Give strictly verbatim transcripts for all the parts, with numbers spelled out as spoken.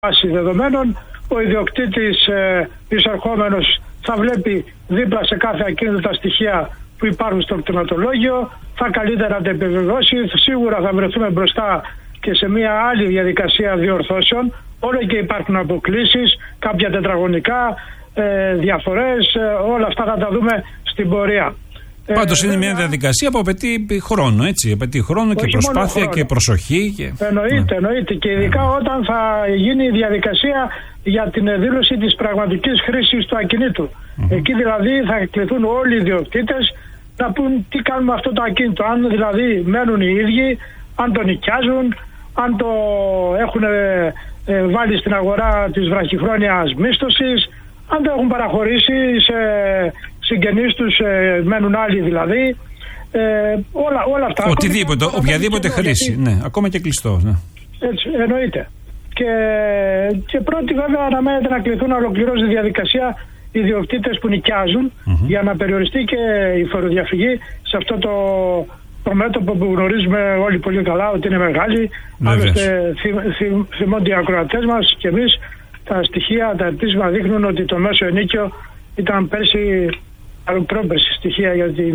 βάση δεδομένων, ο ιδιοκτήτης ε, εισερχόμενος θα βλέπει δίπλα σε κάθε ακίνητο τα στοιχεία που υπάρχουν στο κτηματολόγιο, θα καλύτερα να τα επιβεβαιώσει, σίγουρα θα βρεθούμε μπροστά και σε μια άλλη διαδικασία διορθώσεων. Όλο και υπάρχουν αποκλήσεις, κάποια τετραγωνικά, ε, διαφορές, ε, όλα αυτά θα τα δούμε στην πορεία. Πάντως ε, είναι μια διαδικασία που απαιτεί χρόνο, έτσι, απαιτεί χρόνο και προσπάθεια χρόνο. Και προσοχή. Και... Εννοείται, ναι. εννοείται και ειδικά mm. όταν θα γίνει η διαδικασία για την δήλωση της πραγματικής χρήσης του ακινήτου. Mm. Εκεί δηλαδή θα κληθούν όλοι οι ιδιοκτήτες να πούν τι κάνουμε αυτό το ακίνητο, αν δηλαδή μένουν οι ίδιοι, αν το νοικιάζουν, αν το έχουν ε, βάλει στην αγορά της βραχυχρόνιας μίσθωσης, αν το έχουν παραχωρήσει σε συγγενείς τους, ε, μένουν άλλοι δηλαδή, ε, όλα, όλα αυτά. Οτιδήποτε, οποιαδήποτε χρήση, γιατί... ναι, ακόμα και κλειστό. Ναι. Έτσι, εννοείται. Και, και πρώτοι βέβαια αναμένεται να κληθούν να ολοκληρώσει τη διαδικασία οι ιδιοκτήτες που νοικιάζουν, mm-hmm. για να περιοριστεί και η φοροδιαφυγή σε αυτό το, το μέτωπο που γνωρίζουμε όλοι πολύ καλά ότι είναι μεγάλη. Άλλωστε θυμώνται οι ακροατές μας και εμείς, τα στοιχεία, τα επίσημα δείχνουν ότι το μέσο ενίκιο ήταν πέρσι, πρόπερσι στοιχεία για την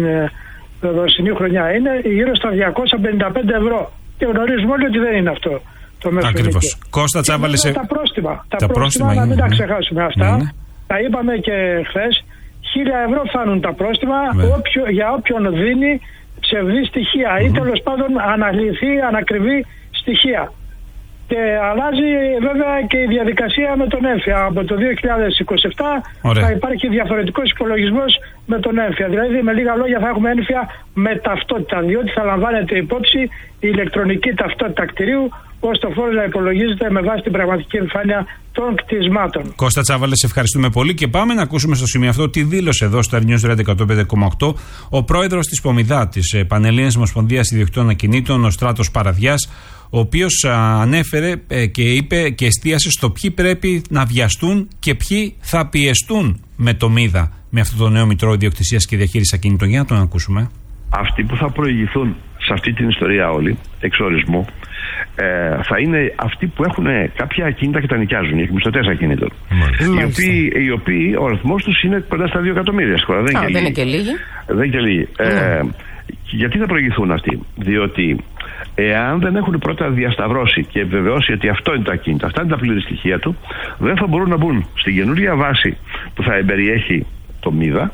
δοσινή χρονιά, είναι γύρω στα διακόσια πενήντα πέντε ευρώ. Και γνωρίζουμε όλοι ότι δεν είναι αυτό το μέσο Ακριβώς. ενίκιο. Κώστα Τσάβαλε σε... Τα πρόστιμα, τα, τα πρόστιμα, πρόστιμα να μην είναι... τα ξεχάσουμε αυτά. Ναι, ναι. Τα είπαμε και χθες. Χίλια ευρώ φτάνουν τα πρόστιμα όποιο, για όποιον δίνει ψευδή στοιχεία mm-hmm. ή τέλος πάντων αναλυθεί, ανακριβή στοιχεία. Και αλλάζει βέβαια και η διαδικασία με τον έμφυα. Από το δύο χιλιάδες είκοσι επτά Ωραία. Θα υπάρχει διαφορετικός υπολογισμός με τον έμφυα. Δηλαδή με λίγα λόγια θα έχουμε έμφυα με ταυτότητα, διότι θα λαμβάνεται υπόψη η ηλεκτρονική ταυτότητα κτηρίου, ώστε ο φόρος να υπολογίζεται με βάση την πραγματική εμφάνεια των κτισμάτων. Κώστα Τσάβαλε, σε ευχαριστούμε πολύ και πάμε να ακούσουμε στο σημείο αυτό τι δήλωσε εδώ στο News Radio εκατόν πέντε κόμμα οκτώ ο πρόεδρος της ΠΟΜΙΔΑ, της Πανελλήνιας Ομοσπονδίας Ιδιοκτήτων Ακινήτων, ο Στράτος Παραδιάς, ο οποίος ανέφερε και είπε και εστίασε στο ποιοι πρέπει να βιαστούν και ποιοι θα πιεστούν με το ΜΙΔΑ, με αυτό το νέο Μητρό Ιδιοκτησίας και Διαχείρισης Ακινήτων. Για να τον ακούσουμε. Αυτοί που θα προηγηθούν σε αυτή την ιστορία όλοι, εξ ορισμού, ε, θα είναι αυτοί που έχουν κάποια ακίνητα και τα νοικιάζουν, οι εκμισθωτές ακινήτων. Οι οποίοι, οι οποίοι ο αριθμός τους είναι κοντά στα δύο εκατομμύρια στη χώρα. Δεν, Α, δεν είναι και λίγοι. Δεν είναι και λίγοι. Ε, γιατί θα προηγηθούν αυτοί? Διότι εάν δεν έχουν πρώτα διασταυρώσει και επιβεβαιώσει ότι αυτό είναι το ακίνητο, αυτά είναι τα πλήρη στοιχεία του, δεν θα μπορούν να μπουν στην καινούργια βάση που θα εμπεριέχει το ΜΙΔΑ,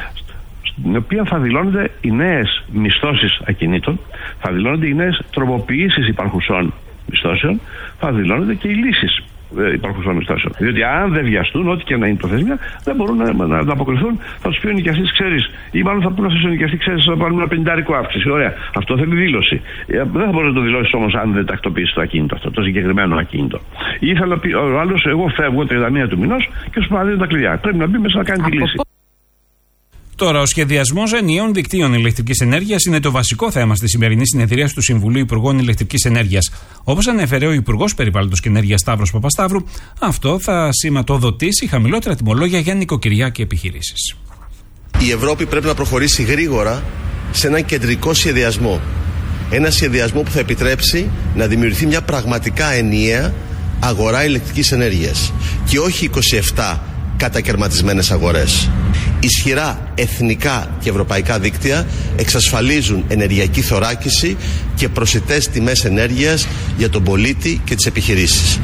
στην οποία θα δηλώνονται οι νέες μισθώσεις ακινήτων, θα δηλώνονται οι νέες τροποποιήσεις υπαρχουσών μισθώσεων, θα δηλώνονται και οι λύσεις υπαρχουσών μισθώσεων. Διότι αν δεν βιαστούν, ό,τι και να είναι το θέσμα, δεν μπορούν να, να, να ανταποκριθούν. Θα του πει ο νοικιαστής, ξέρεις, ή μάλλον θα πούνε αυτός ο νοικιαστής, ξέρεις, θα πάρουμε ένα πενηντάρικο αύξηση. Ωραία. Αυτό θέλει δήλωση. Δεν θα μπορεί να το δηλώσει όμως αν δεν τακτοποιήσει το ακίνητο αυτό, το συγκεκριμένο ακίνητο. Ή θα πει ο άλλος, εγώ φεύγω τριάντα μία του μηνός και σου παραδίνω τα κλειδιά. Πρέπει να μπει μέσα να κάνει τη λύση. Τώρα, ο σχεδιασμός ενιαίων δικτύων ηλεκτρικής ενέργειας είναι το βασικό θέμα στη σημερινή συνεδρίαση του Συμβουλίου Υπουργών Ηλεκτρικής Ενέργειας. Όπως ανέφερε ο Υπουργός Περιβάλλοντος και Ενέργειας Σταύρος Παπασταύρου, αυτό θα σηματοδοτήσει χαμηλότερα τιμολόγια για νοικοκυριά και επιχειρήσεις. Η Ευρώπη πρέπει να προχωρήσει γρήγορα σε έναν κεντρικό σχεδιασμό. Ένα σχεδιασμό που θα επιτρέψει να δημιουργηθεί μια πραγματικά ενιαία αγορά ηλεκτρικής ενέργειας και όχι είκοσι επτά κατακαιρματισμένες αγορές. Ισχυρά εθνικά και ευρωπαϊκά δίκτυα εξασφαλίζουν ενεργειακή θωράκιση και προσιτές τιμές ενέργειας για τον πολίτη και τις επιχειρήσεις.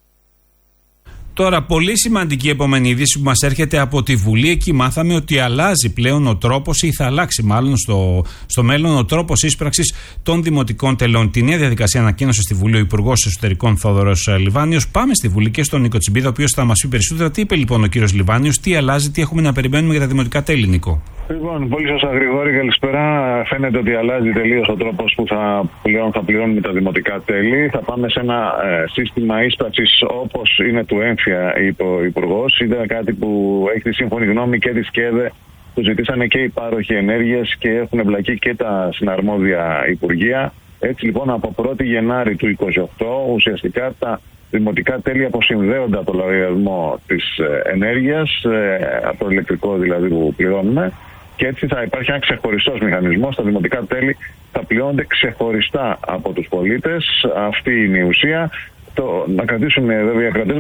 Τώρα, πολύ σημαντική επόμενη είδηση που μας έρχεται από τη Βουλή. Εκεί μάθαμε ότι αλλάζει πλέον ο τρόπος, ή θα αλλάξει μάλλον στο, στο μέλλον, ο τρόπος ίσπραξης των δημοτικών τελών. Τη νέα διαδικασία ανακοίνωσε στη Βουλή ο Υπουργός Εσωτερικών Θόδωρος Λιβάνιος. Πάμε στη Βουλή και στον Νίκο Τσιμπίδα, ο οποίος θα μας πει περισσότερα. Τι είπε λοιπόν ο κύριος Λιβάνιος, τι αλλάζει, τι έχουμε να περιμένουμε για τα δημοτικά τέλη, Νίκο? Λοιπόν, πολύ σωστά, Γρηγόρη, καλησπέρα. Φαίνεται ότι αλλάζει τελείως ο τρόπος που θα, πληρών, θα πληρώνουμε τα δημοτικά τέλη. Θα πάμε σε ένα ε, σύστημα ίσπραξης όπως είναι του έμφυα, είπε ο Υπουργός. Ήταν κάτι που έχει τη σύμφωνη γνώμη και τη ΣΚΕΔΕ, που ζητήσανε και οι πάροχοι ενέργειας και έχουν εμπλακεί και τα συναρμόδια υπουργεία. Έτσι λοιπόν, από πρώτη Γενάρη του είκοσι οκτώ, ουσιαστικά τα δημοτικά τέλη αποσυνδέονται από το λογαριασμό της ενέργειας, από το ηλεκτρικό δηλαδή που πληρώνουμε, και έτσι θα υπάρχει ένα ξεχωριστός μηχανισμός. Τα δημοτικά τέλη θα πληρώνονται ξεχωριστά από τους πολίτες. Αυτή είναι η ουσία. Το, να κρατήσουν βέβαια οι κρατές